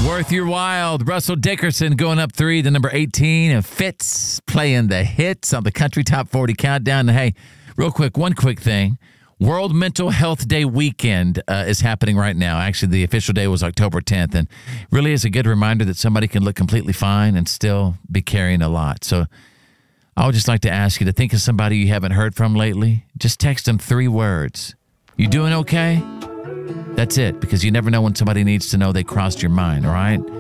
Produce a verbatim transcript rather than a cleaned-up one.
Worth Your Wild. Russell Dickerson going up three to number eighteen. And Fitz playing the hits on the Country Top forty Countdown. And hey, real quick, one quick thing. World Mental Health Day weekend uh, is happening right now. Actually, the official day was October tenth. And really is a good reminder that somebody can look completely fine and still be carrying a lot. So I would just like to ask you to think of somebody you haven't heard from lately. Just text them three words. You doing okay? That's it, because you never know when somebody needs to know they crossed your mind, all right?